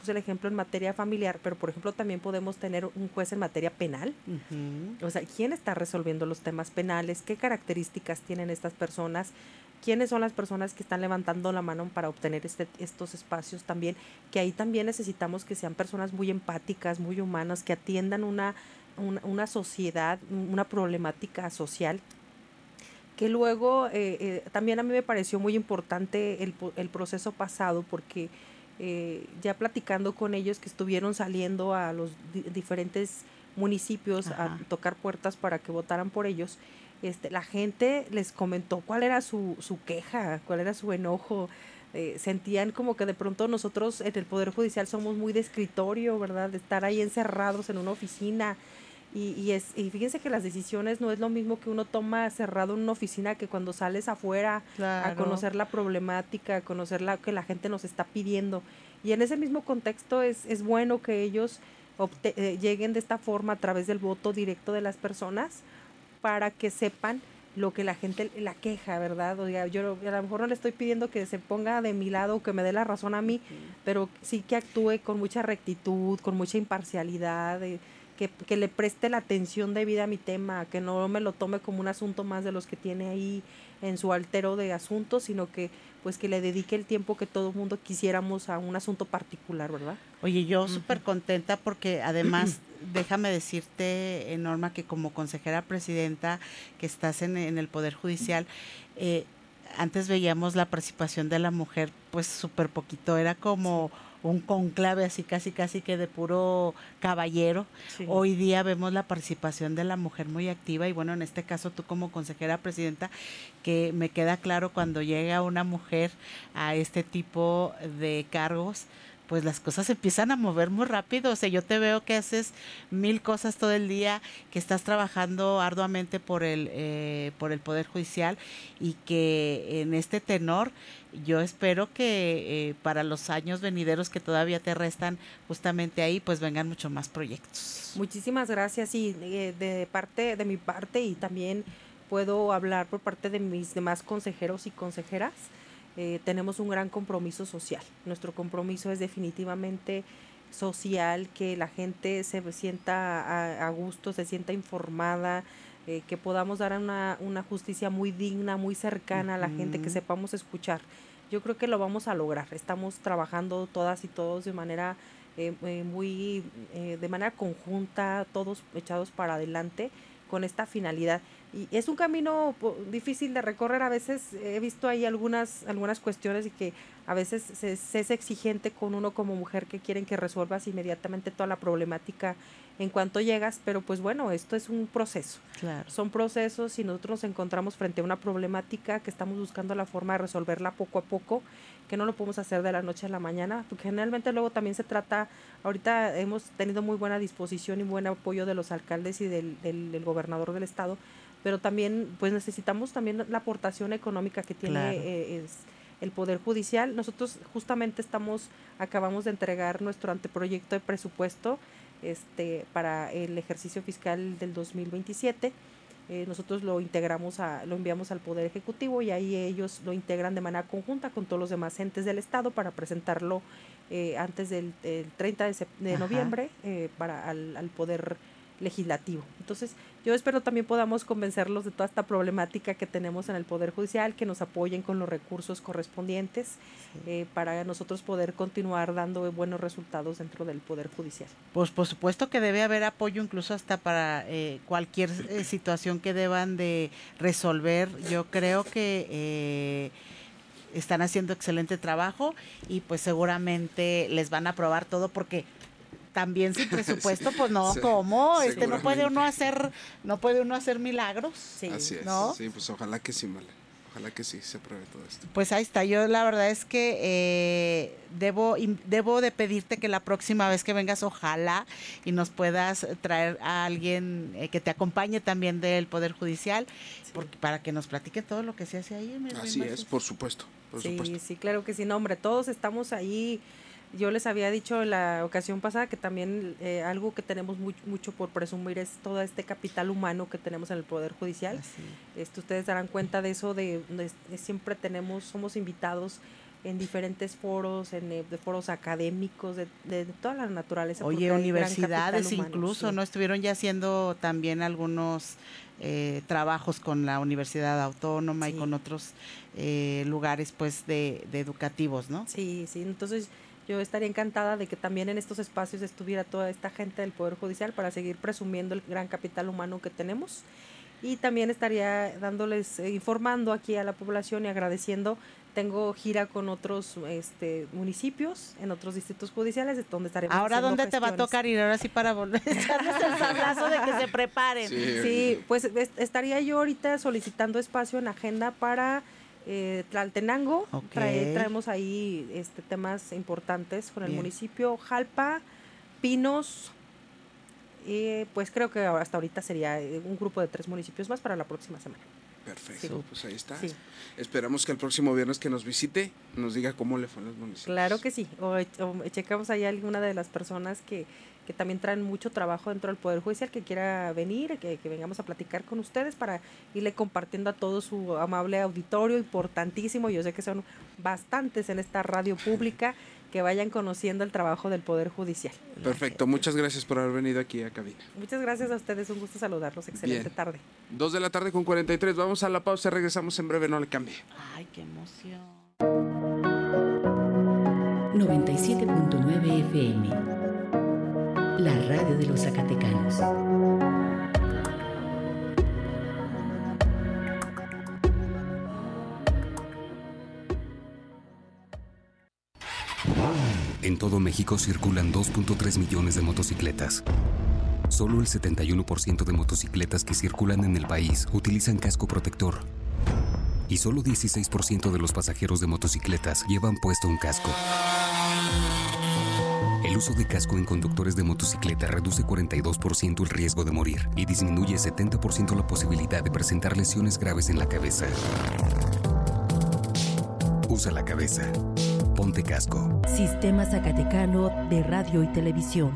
puse el ejemplo en materia familiar, pero por ejemplo también podemos tener un juez en materia penal. O sea, ¿quién está resolviendo los temas penales? ¿Qué características tienen estas personas? ¿Quiénes son las personas que están levantando la mano para obtener estos espacios también? Que ahí también necesitamos que sean personas muy empáticas, muy humanas, que atiendan una sociedad, una problemática social. Que luego también a mí me pareció muy importante el proceso pasado, porque ya platicando con ellos que estuvieron saliendo a los diferentes municipios a tocar puertas para que votaran por ellos, la gente les comentó cuál era su queja, cuál era su enojo. Sentían como que de pronto nosotros en el Poder Judicial somos muy de escritorio, ¿verdad? De estar ahí encerrados en una oficina. Y fíjense que las decisiones no es lo mismo que uno toma cerrado en una oficina que cuando sales afuera a conocer la problemática, a conocer lo que la gente nos está pidiendo. Y en ese mismo contexto es bueno que ellos lleguen de esta forma a través del voto directo de las personas para que sepan lo que la gente la queja, ¿verdad? O sea, yo a lo mejor no le estoy pidiendo que se ponga de mi lado o que me dé la razón a mí, pero sí que actúe con mucha rectitud, con mucha imparcialidad, que le preste la atención debida a mi tema, que no me lo tome como un asunto más de los que tiene ahí en su altero de asuntos, sino que pues que le dedique el tiempo que todo el mundo quisiéramos a un asunto particular, ¿verdad? Oye, yo súper contenta porque además, déjame decirte, Norma, que como consejera presidenta que estás en el Poder Judicial, antes veíamos la participación de la mujer pues súper poquito, era como un conclave así casi que de puro caballero. Sí. Hoy día vemos la participación de la mujer muy activa y bueno, en este caso tú como consejera presidenta, que me queda claro cuando llega una mujer a este tipo de cargos, pues las cosas empiezan a mover muy rápido. O sea, yo te veo que haces 1000 cosas todo el día, que estás trabajando arduamente por el Poder Judicial y que en este tenor yo espero que para los años venideros que todavía te restan justamente ahí, pues vengan mucho más proyectos. Muchísimas gracias y de mi parte y también puedo hablar por parte de mis demás consejeros y consejeras. Tenemos un gran compromiso social. Nuestro compromiso es definitivamente social, que la gente se sienta a gusto, se sienta informada, que podamos dar una justicia muy digna, muy cercana a la gente, que sepamos escuchar. Yo creo que lo vamos a lograr. Estamos trabajando todas y todos de manera de manera conjunta, todos echados para adelante con esta finalidad. Y es un camino difícil de recorrer. A veces he visto ahí algunas cuestiones y que a veces se es exigente con uno como mujer, que quieren que resuelvas inmediatamente toda la problemática en cuanto llegas, pero pues bueno, esto es un proceso. Claro. Son procesos y nosotros nos encontramos frente a una problemática que estamos buscando la forma de resolverla poco a poco, que no lo podemos hacer de la noche a la mañana, porque generalmente luego también se trata, ahorita hemos tenido muy buena disposición y buen apoyo de los alcaldes y del gobernador del estado, pero también pues necesitamos también la aportación económica que tiene Claro. el Poder Judicial. Nosotros justamente acabamos de entregar nuestro anteproyecto de presupuesto para el ejercicio fiscal del 2027. Nosotros lo enviamos al Poder Ejecutivo y ahí ellos lo integran de manera conjunta con todos los demás entes del Estado para presentarlo antes del 30 de noviembre al Poder Legislativo. Entonces, yo espero también podamos convencerlos de toda esta problemática que tenemos en el Poder Judicial, que nos apoyen con los recursos correspondientes para nosotros poder continuar dando buenos resultados dentro del Poder Judicial. Pues por supuesto que debe haber apoyo incluso hasta para cualquier situación que deban de resolver. Yo creo que están haciendo excelente trabajo y pues seguramente les van a aprobar todo porque también sin presupuesto, sí, pues no, sí, ¿cómo? No puede uno hacer milagros. Sí. Así es, ¿no? Sí, pues ojalá que sí, Male. Ojalá que sí se apruebe todo esto. Pues ahí está, yo la verdad es que debo de pedirte que la próxima vez que vengas, ojalá y nos puedas traer a alguien que te acompañe también del Poder Judicial, sí, porque, para que nos platique todo lo que se hace ahí. Así es, por supuesto. Sí, claro que sí, no, hombre, todos estamos ahí. Yo les había dicho en la ocasión pasada que también algo que tenemos mucho por presumir es todo este capital humano que tenemos en el Poder Judicial. Ustedes darán cuenta de eso, de siempre somos invitados en diferentes foros, de foros académicos, de toda la naturaleza. Oye, universidades incluso, sí. ¿No? Estuvieron ya haciendo también algunos trabajos con la Universidad Autónoma, sí, y con otros lugares pues de educativos, ¿no? Sí, entonces yo estaría encantada de que también en estos espacios estuviera toda esta gente del Poder Judicial para seguir presumiendo el gran capital humano que tenemos. Y también estaría informando aquí a la población y agradeciendo. Tengo gira con otros municipios, en otros distritos judiciales, donde estaremos. Ahora, ¿dónde te va a tocar ir? Ahora sí, para volver a echarles el sablazo de que se preparen. Sí, pues estaría yo ahorita solicitando espacio en agenda para Tlaltenango. Okay. Traemos ahí temas importantes con el municipio. Jalpa, Pinos. Pues creo que hasta ahorita sería un grupo de 3 municipios más para la próxima semana. Perfecto, sí. Pues ahí está. Sí. Esperamos que el próximo viernes que nos visite nos diga cómo le fue en los municipios. Claro que sí, o checamos ahí a alguna de las personas que también traen mucho trabajo dentro del Poder Judicial, que quiera venir, que vengamos a platicar con ustedes para irle compartiendo a todo su amable auditorio, importantísimo. Yo sé que son bastantes en esta radio pública, que vayan conociendo el trabajo del Poder Judicial. Perfecto, muchas gracias por haber venido aquí a cabina. Muchas gracias a ustedes, un gusto saludarlos, excelente tarde. 2:43 p.m. Vamos a la pausa, regresamos en breve, no le cambie. Ay, qué emoción. 97.9 FM, la radio de los zacatecanos. En todo México circulan 2.3 millones de motocicletas. Solo el 71% de motocicletas que circulan en el país utilizan casco protector. Y solo 16% de los pasajeros de motocicletas llevan puesto un casco. El uso de casco en conductores de motocicleta reduce 42% el riesgo de morir y disminuye 70% la posibilidad de presentar lesiones graves en la cabeza. Usa la cabeza. Ponte casco. Sistema Zacatecano de Radio y Televisión.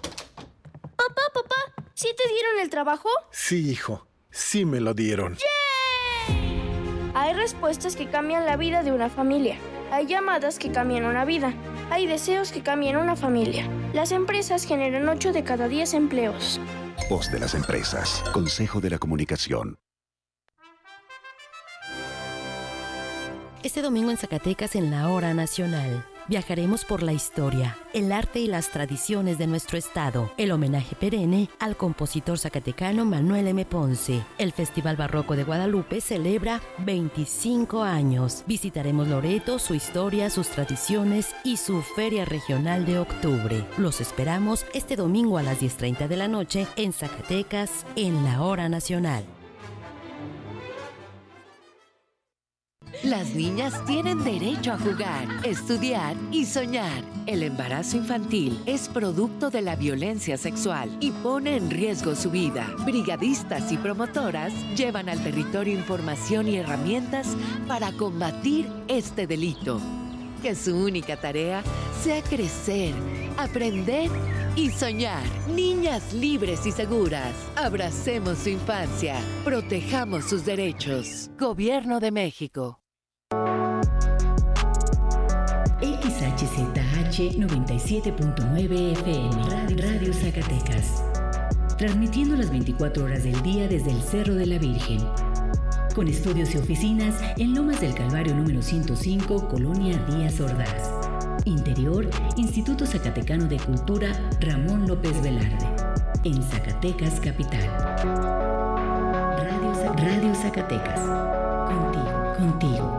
Papá, ¿sí te dieron el trabajo? Sí, hijo, sí me lo dieron. ¡Yeah! Hay respuestas que cambian la vida de una familia. Hay llamadas que cambian una vida. Hay deseos que cambian una familia. Las empresas generan 8 de cada 10 empleos. Voz de las empresas. Consejo de la Comunicación. Este domingo en Zacatecas, en la Hora Nacional, viajaremos por la historia, el arte y las tradiciones de nuestro estado. El homenaje perenne al compositor zacatecano Manuel M. Ponce. El Festival Barroco de Guadalupe celebra 25 años. Visitaremos Loreto, su historia, sus tradiciones y su Feria Regional de octubre. Los esperamos este domingo a las 10:30 de la noche en Zacatecas, en la Hora Nacional. Las niñas tienen derecho a jugar, estudiar y soñar. El embarazo infantil es producto de la violencia sexual y pone en riesgo su vida. Brigadistas y promotoras llevan al territorio información y herramientas para combatir este delito. Que su única tarea sea crecer, aprender y soñar. Niñas libres y seguras. Abracemos su infancia. Protejamos sus derechos. Gobierno de México. XHZH 97.9 FM, Radio Zacatecas. Transmitiendo las 24 horas del día desde el Cerro de la Virgen. Con estudios y oficinas en Lomas del Calvario número 105, Colonia Díaz Ordaz. Interior, Instituto Zacatecano de Cultura Ramón López Velarde. En Zacatecas, capital. Radio Zacatecas. Contigo.